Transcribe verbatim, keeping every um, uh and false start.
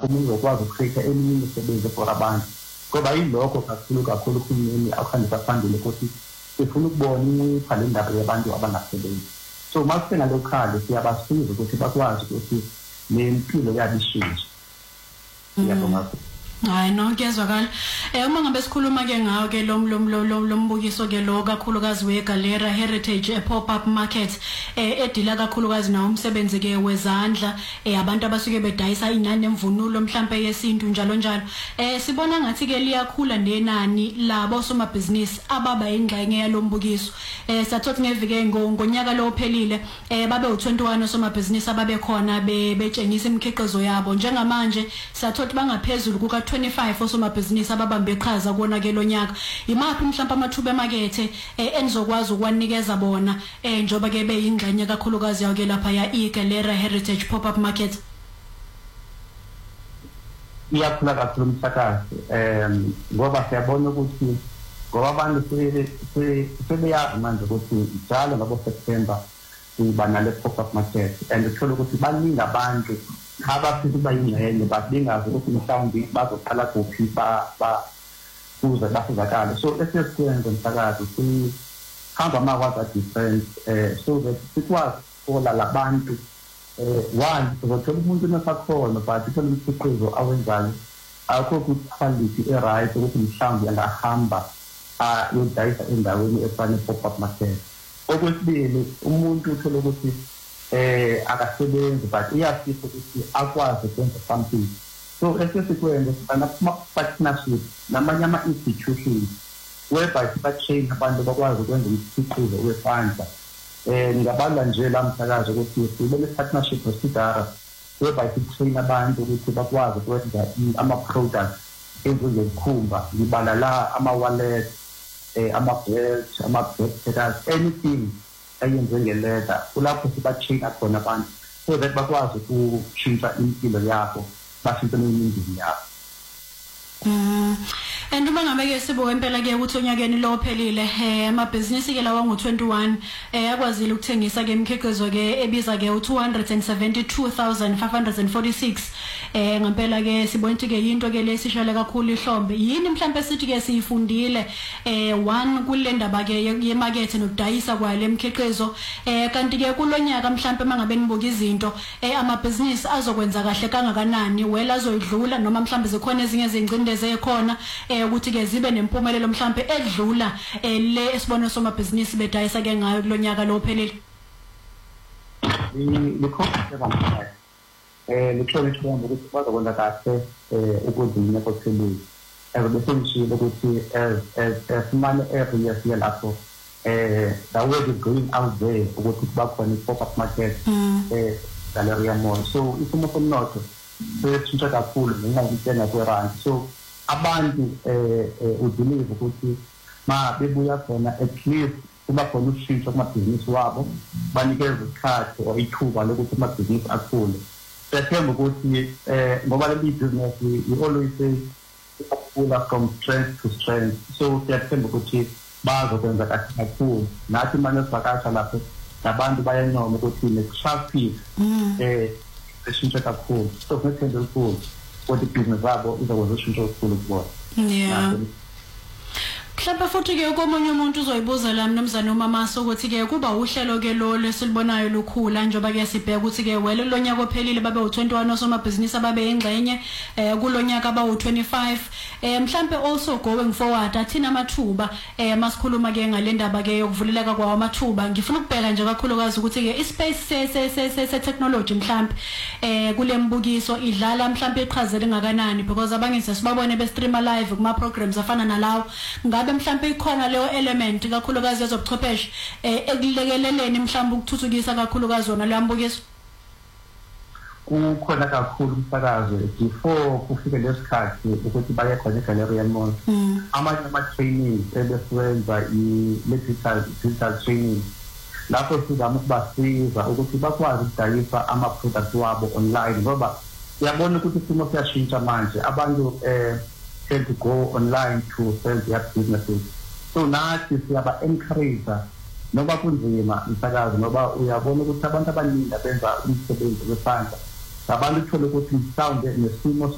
umuntu uzokwazi ukukhetha eminye imisebenzi for abantu ngoba yilokho kakhulu kakhulu kumini akuhambisa phambili ukuthi sifuna ukubona incipha le ndaba yabantu abangasebenzi. So masifika lokhali siyabasiza ukuthi bakwazi ukuthi lempilo yabo ishintshe. Ngiyabonga. Hayi no kuyezwakala. Eh uma ngabe sikhuluma ke ngawo ke lo lombukiso ke lo kakhulukazi weGalleria Heritage e pop up market eh edila kakhulukazi na umsebenzi ke wezandla eh abantu abasuke bedayisa inani nemvunulo mhlambe yesintu njalo njalo. Eh sibona ngathi ke liyakhula nenani labo somabhizinisi ababa ingxenye yalombukiso. Eh sathothi ngevike ngonyaka lo ophelile eh babe u twenty-one somabhizinisi ababe khona betshengisa imikhiqizo yabo njengamanje sathothi bangaphezulu kuka twenty-five osomabhizinisi ababambe iqhaza kona ke lonyaka. Imaphi mhlawumbe amathuba emakethe enizokwazi ukwanikeza bona eh njoba ke beyingxenye kakhulukazi yawo ke lapha ya iGalleria Heritage pop up market? Iyakhula kakhulu umsakazi em ngoba siyabona ukuthi ngoba abantu sebeyazi manje ukuthi njalo ngabo September sibana le pop up market and uthola ukuthi baningi abantu abafisa bayingxenye badingazi ukuthi mhlawumbe bazoqala kuphi ba ba kuze basizakale. So esesikwenza umsakazi sihamba amakwazi different eh so that sikwazi ukuthola labantu eh one uzothola umuntu nesakhona but uthola umkhiqizo awenzayo akho quality e right ukuthi mhlawumbe angahamba a yodayisa endaweni efana pop up market. Okwesibili umuntu uthola ukuthi eh akasebenzi but iyafisa ukuthi akwazi ukwenza something. So esesikwenza sibana partnership namanye ama institutions whereby sibatrain abantu bakwazi ukwenza umkhiqizo wefanda. Eh ngabala nje la msakazi ukuthi sibe partnership noSidara whereby sitrain abantu ukuthi bakwazi ukwenza ama products ezizokhumba ngibala la ama wallet eh ama belt ama backpackers anything ayenze ngeleda kulapho sibatraina khona abantu so that bakwazi ukushintsha impilo yabo bashintshe nemindeni yabo. Mm. And uma ngabe ke sibo impela ke ukuthi onyakeni lo ophelile eh amabhizinisi ke lawa ngo twenty-one eh akwazile ukuthengisa ke imikhiqizo ke ebiza ke u two hundred seventy-two thousand five hundred forty-six eh ngempela ke sibona ukuthi ke into ke lesishale kakhulu ihlombe yini mhlambe sithi ke siyifundile eh one kule ndaba ke yemarket nokudayisa kwale imikhiqizo eh kanti ke kulonyaka mhlambe mangabe nibuka izinto eh amabhizinisi azokwenza kahle kangakanani wela azoyidlula noma mhlambe zikhona ezinye izingcindeze ekhona ukuthi ke zibe nempumelelo mhlambe edlula le esibona somabhizinisi bedayisa ke ngayo kulonyaka lo ophelile. Likhona ebantwana eh likhona isibongo ukuthi bazokwenza kahle eh ukudlula kophelile. Ebese ngishilo ukuthi as as money every year siya lapho eh the word is going out there ukuthi bakhona i-pop up market eh Galleria Mall. So isimo somnotho sesitshintsha kakhulu ngenxa yokuthenga kwerand. So abantu eh udilive ukuthi ma bebuya khona at least kuba khona ushintsho kumabhizinisi wabo banikeza isikhathi or ithuba lokuthi amabhizinisi akhule. Sethemba ukuthi eh ngoba le business we always say ukukhula from strength to strength. So sethemba ukuthi bazokwenza kahle kakhulu nathi manje sivakasha lapho nabantu bayenyoma ukuthi ne-traffic eh eshintsha kakhulu. So sethemba kakhulu what the business zabo izokwenza ushintsho olukhulu kubona. Yeah. Mhlawumbe futhi ke komunye umuntu uzoyibuza la mnumzane uMamaso ukuthi ke kuba uhlelo ke lo lesilibonayo lukhula njoba ke sibheka ukuthi ke wele lonyaka ophelile babe u twenty-one osomabhizinisi ababe ingxenye eh kulonyaka aba u twenty-five eh mhlawumbe also going forward athina amathuba eh masikhuluma ke ngale ndaba ke yokuvuleleka kwawo amathuba ngifuna ukubheka nje kakhulukazi ukuthi ke ispace se se se technology mhlawumbe eh kule mbukiso idlala mhlawumbe iqhazela ngakanani because abangise sibabone be streamer live kuma programs afana nalawo ngabe mhlawumbe ikhona leyo element kakhulukazi yezobuchwepheshe eh ekulekeleleni mhlawumbe ukuthuthukisa kakhulukazi wona leyo mbukiso. Kukhona kakhulu umsakazo before kufike lesikhathi ukuthi baye khona eGalleria Mall amanye ama training ebesenza i-digital digital training lapho sizama ukubasiza ukuthi bakwazi ukudayisa ama products wabo online ngoba uyabona ukuthi isimo siyashintsha manje abantu eh tend to go online to sell their businesses. So nathi siyaba encourage noba kunzima umsakazo noba uyabona ukuthi abantu abaningi abenza umsebenzi wesandla abantu uthola ukuthi mhlawumbe nesimo